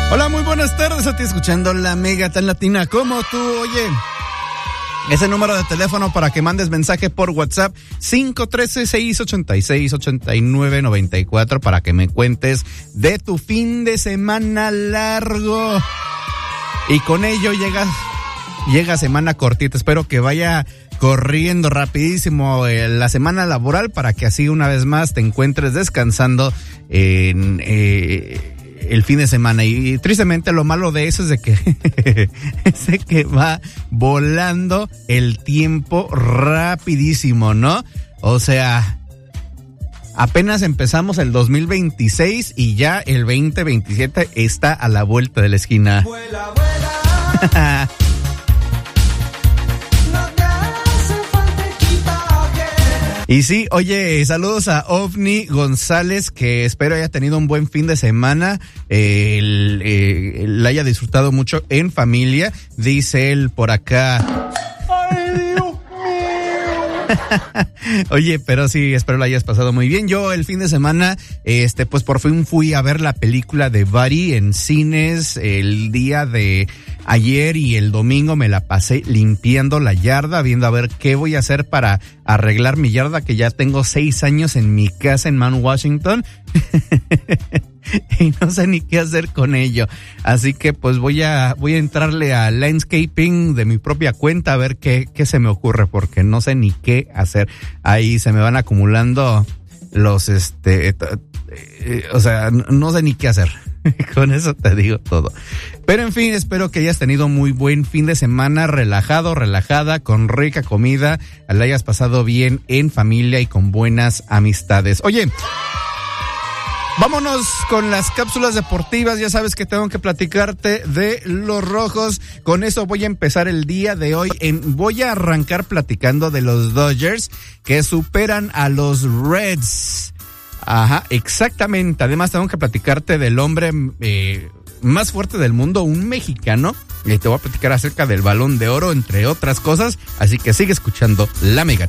Hola, muy buenas tardes. A ti escuchando la Mega tan latina como tú. Oye, ese número de teléfono para que mandes mensaje por WhatsApp, 513-686-8994, para que me cuentes de tu fin de semana largo. Y con ello llega semana cortita. Espero que vaya corriendo rapidísimo la semana laboral, para que así una vez más te encuentres descansando en el fin de semana. Y tristemente lo malo de eso es de que va volando el tiempo rapidísimo, ¿no? O sea, apenas empezamos el 2026 y ya el 2027 está a la vuelta de la esquina. Vuela, vuela. Y sí, oye, saludos a Ovni González, que espero haya tenido un buen fin de semana, la haya disfrutado mucho en familia, dice él por acá. ¡Ay, Dios mío! Oye, pero sí, espero la hayas pasado muy bien. Yo el fin de semana, pues por fin fui a ver la película de Buddy en cines el día de ayer, y el domingo me la pasé limpiando la yarda, viendo a ver qué voy a hacer para arreglar mi yarda, que ya tengo 6 años en mi casa en Mount Washington y no sé ni qué hacer con ello. Así que pues voy a entrarle a landscaping de mi propia cuenta a ver qué se me ocurre, porque no sé ni qué hacer. Ahí se me van acumulando los o sea, no sé ni qué hacer. Con eso te digo todo. Pero en fin, espero que hayas tenido muy buen fin de semana, relajado, relajada, con rica comida, la hayas pasado bien en familia y con buenas amistades. Oye, vámonos con las cápsulas deportivas. Ya sabes que tengo que platicarte de los Rojos. Con eso voy a empezar el día de hoy. Voy a arrancar platicando de los Dodgers, que superan a los Reds. Ajá, exactamente. Además tengo que platicarte del hombre más fuerte del mundo, un mexicano. Y te voy a platicar acerca del Balón de Oro, entre otras cosas. Así que sigue escuchando La Mega.